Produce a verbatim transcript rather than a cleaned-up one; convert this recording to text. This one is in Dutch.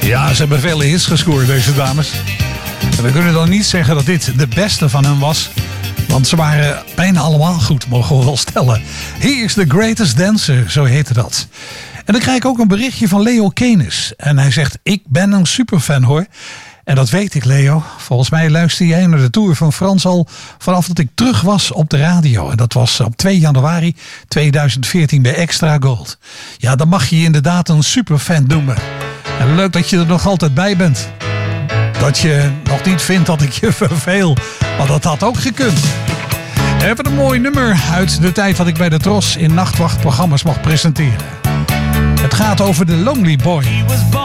Ja, ze hebben vele hits gescoord, deze dames. En we kunnen dan niet zeggen dat dit de beste van hen was. Want ze waren bijna allemaal goed, mogen we wel stellen. Hier is The Greatest Dancer, zo heette dat. En dan krijg ik ook een berichtje van Leo Kenis. En hij zegt, ik ben een superfan hoor. En dat weet ik, Leo. Volgens mij luister jij naar de Tour van Frans al vanaf dat ik terug was op de radio. En dat was op twee januari tweeduizend veertien bij Extra Gold. Ja, dan mag je je inderdaad een superfan noemen. En leuk dat je er nog altijd bij bent. Dat je nog niet vindt dat ik je verveel. Want dat had ook gekund. Even een mooi nummer uit de tijd dat ik bij de Tros in nachtwachtprogramma's mocht presenteren. Het gaat over de Lonely Boy.